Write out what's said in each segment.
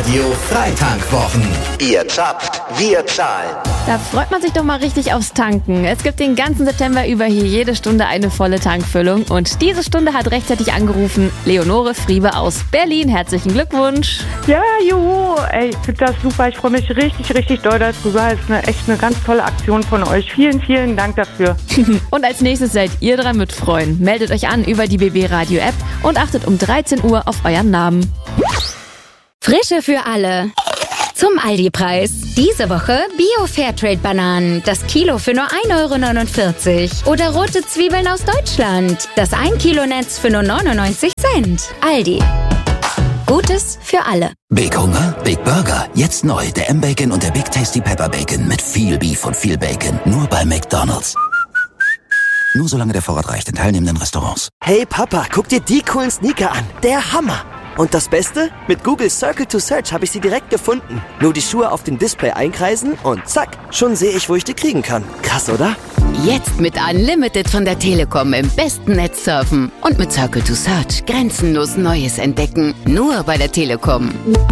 Radio Freitankwwochen. Ihr zapft, wir zahlen. Da freut man sich doch mal richtig aufs Tanken. Es gibt den ganzen September über hier jede Stunde eine volle Tankfüllung. Und diese Stunde hat rechtzeitig angerufen Leonore Friebe aus Berlin. Herzlichen Glückwunsch. Ja, juhu. Ey, ich finde das super. Ich freue mich richtig doll darüber. Es ist echt eine ganz tolle Aktion von euch. Vielen Dank dafür. Und als nächstes seid ihr dran mit Freuen. Meldet euch an über die BB Radio App und achtet um 13 Uhr auf euren Namen. Frische für alle. Zum Aldi-Preis. Diese Woche Bio-Fairtrade-Bananen. Das Kilo für nur 1,49 €. Oder rote Zwiebeln aus Deutschland. Das 1 Kilo Netz für nur 99 Cent. Aldi. Gutes für alle. Big Hunger? Big Burger. Jetzt neu. Der M-Bacon und der Big Tasty Pepper Bacon. Mit viel Beef und viel Bacon. Nur bei McDonald's. Nur solange der Vorrat reicht in teilnehmenden Restaurants. Hey Papa, guck dir die coolen Sneaker an. Der Hammer. Und das Beste? Mit Google Circle to Search habe ich sie direkt gefunden. Nur die Schuhe auf dem Display einkreisen und zack, schon sehe ich, wo ich die kriegen kann. Krass, oder? Jetzt mit Unlimited von der Telekom im besten Netz surfen. Und mit Circle to Search grenzenlos Neues entdecken. Nur bei der Telekom.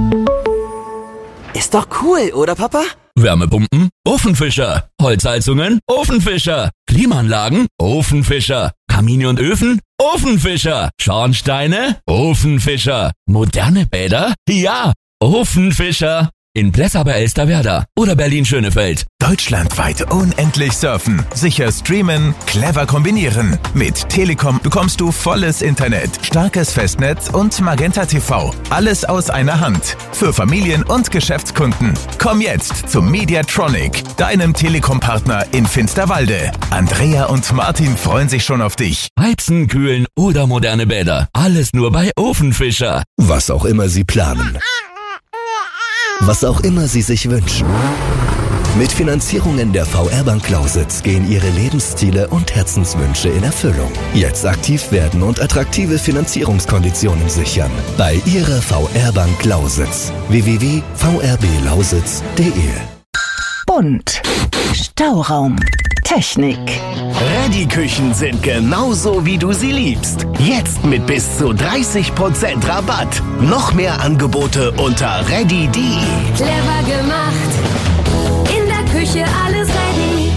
Ist doch cool, oder Papa? Wärmepumpen? Ofenfischer. Holzheizungen? Ofenfischer. Klimaanlagen? Ofenfischer. Kamine und Öfen? Ofenfischer. Schornsteine? Ofenfischer. Moderne Bäder? Ja, Ofenfischer. In Plessa bei Elsterwerda oder Berlin-Schönefeld. Deutschlandweit unendlich surfen, sicher streamen, clever kombinieren. Mit Telekom bekommst du volles Internet, starkes Festnetz und Magenta TV. Alles aus einer Hand. Für Familien und Geschäftskunden. Komm jetzt zum Mediatronic, deinem Telekom-Partner in Finsterwalde. Andrea und Martin freuen sich schon auf dich. Heizen, kühlen oder moderne Bäder. Alles nur bei Ofenfischer. Was auch immer Sie planen. Was auch immer Sie sich wünschen. Mit Finanzierungen der VR-Bank Lausitz gehen Ihre Lebensziele und Herzenswünsche in Erfüllung. Jetzt aktiv werden und attraktive Finanzierungskonditionen sichern. Bei Ihrer VR-Bank Lausitz. www.vrblausitz.de. Bunt. Stauraum. Technik. Ready-Küchen sind genauso, wie du sie liebst. Jetzt mit bis zu 30% Rabatt. Noch mehr Angebote unter ready.de. Clever gemacht. In der Küche alles ready.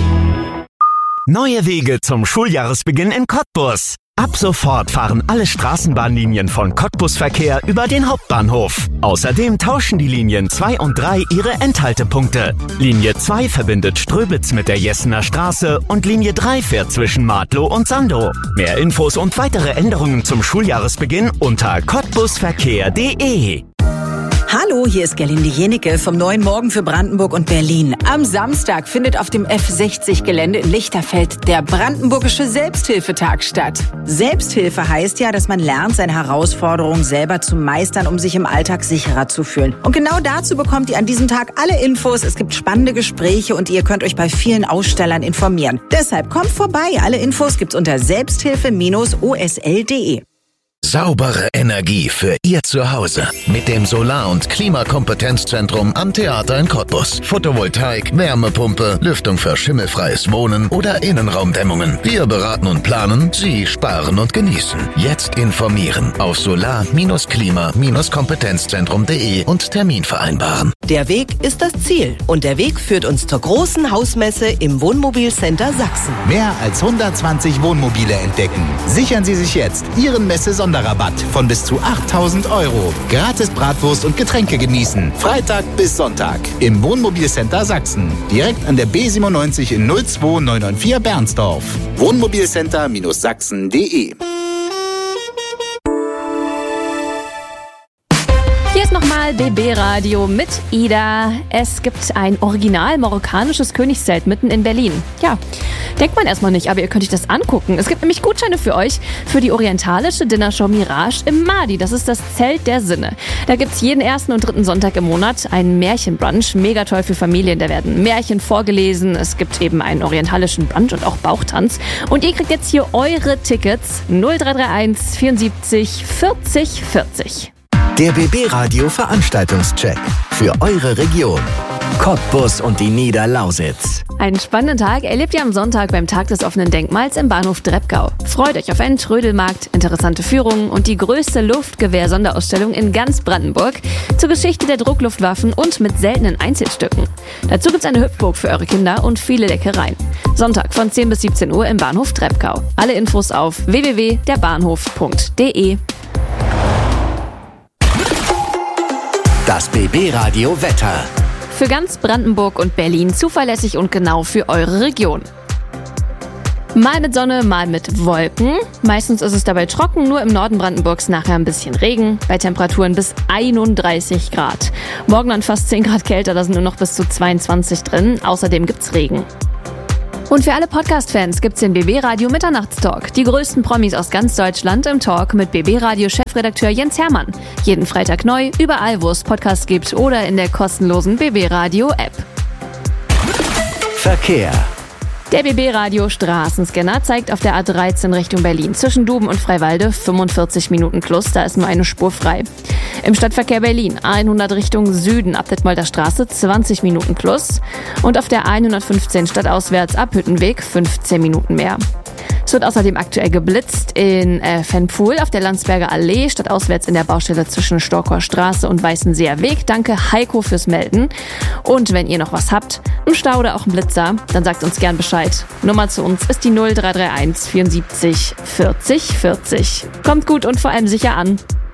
Neue Wege zum Schuljahresbeginn in Cottbus. Ab sofort fahren alle Straßenbahnlinien von Cottbus-Verkehr über den Hauptbahnhof. Außerdem tauschen die Linien 2 und 3 ihre Endhaltepunkte. Linie 2 verbindet Ströbitz mit der Jessener Straße und Linie 3 fährt zwischen Martlow und Sandow. Mehr Infos und weitere Änderungen zum Schuljahresbeginn unter cottbusverkehr.de. Hallo, hier ist Gerlinde Jenecke vom Neuen Morgen für Brandenburg und Berlin. Am Samstag findet auf dem F60-Gelände in Lichterfeld der Brandenburgische Selbsthilfetag statt. Selbsthilfe heißt ja, dass man lernt, seine Herausforderungen selber zu meistern, um sich im Alltag sicherer zu fühlen. Und genau dazu bekommt ihr an diesem Tag alle Infos. Es gibt spannende Gespräche und ihr könnt euch bei vielen Ausstellern informieren. Deshalb kommt vorbei. Alle Infos gibt's unter selbsthilfe-osl.de. Saubere Energie für Ihr Zuhause. Mit dem Solar- und Klimakompetenzzentrum am Theater in Cottbus. Photovoltaik, Wärmepumpe, Lüftung für schimmelfreies Wohnen oder Innenraumdämmungen. Wir beraten und planen, Sie sparen und genießen. Jetzt informieren auf solar-klima-kompetenzzentrum.de und Termin vereinbaren. Der Weg ist das Ziel und der Weg führt uns zur großen Hausmesse im Wohnmobilcenter Sachsen. Mehr als 120 Wohnmobile entdecken. Sichern Sie sich jetzt Ihren Messe-Sonderrabatt von bis zu 8.000 €. Gratis Bratwurst und Getränke genießen. Freitag bis Sonntag im Wohnmobilcenter Sachsen. Direkt an der B97 in 02994 Bernsdorf. Wohnmobilcenter-sachsen.de. Hier ist nochmal BB Radio mit Ida. Es gibt ein original marokkanisches Königszelt mitten in Berlin. Ja, denkt man erstmal nicht, aber ihr könnt euch das angucken. Es gibt nämlich Gutscheine für euch für die orientalische Dinnershow Mirage im Mahdi. Das ist das Zelt der Sinne. Da gibt's jeden ersten und dritten Sonntag im Monat einen Märchenbrunch. Mega toll für Familien. Da werden Märchen vorgelesen. Es gibt eben einen orientalischen Brunch und auch Bauchtanz. Und ihr kriegt jetzt hier eure Tickets 0331 74 40 40. Der BB Radio Veranstaltungscheck für eure Region. Cottbus und die Niederlausitz. Einen spannenden Tag erlebt ihr am Sonntag beim Tag des offenen Denkmals im Bahnhof Dreppgau. Freut euch auf einen Trödelmarkt, interessante Führungen und die größte Luftgewehr-Sonderausstellung in ganz Brandenburg zur Geschichte der Druckluftwaffen und mit seltenen Einzelstücken. Dazu gibt's eine Hüpfburg für eure Kinder und viele Leckereien. Sonntag von 10 bis 17 Uhr im Bahnhof Dreppgau. Alle Infos auf www.derbahnhof.de. Das BB-Radio Wetter. Für ganz Brandenburg und Berlin zuverlässig und genau für eure Region. Mal mit Sonne, mal mit Wolken. Meistens ist es dabei trocken, nur im Norden Brandenburgs nachher ein bisschen Regen, bei Temperaturen bis 31 Grad. Morgen dann fast 10 Grad kälter, da sind nur noch bis zu 22 drin. Außerdem gibt's Regen. Und für alle Podcast-Fans gibt's den BB-Radio Mitternachtstalk. Die größten Promis aus ganz Deutschland im Talk mit BB-Radio-Chefredakteur Jens Hermann. Jeden Freitag neu, überall wo es Podcasts gibt oder in der kostenlosen BB-Radio-App. Verkehr. Der BB-Radio Straßenscanner zeigt auf der A13 Richtung Berlin zwischen Duben und Freiwalde 45 Minuten plus, da ist nur eine Spur frei. Im Stadtverkehr Berlin A100 Richtung Süden ab Detmolder Straße 20 Minuten plus und auf der A115 stadtauswärts ab Hüttenweg 15 Minuten mehr. Es wird außerdem aktuell geblitzt in Fennpool auf der Landsberger Allee, stadtauswärts in der Baustelle zwischen Storkower Straße und Weißenseer Weg. Danke Heiko fürs Melden. Und wenn ihr noch was habt, einen Stau oder auch einen Blitzer, dann sagt uns gern Bescheid. Nummer zu uns ist die 0331 74 40 40. Kommt gut und vor allem sicher an.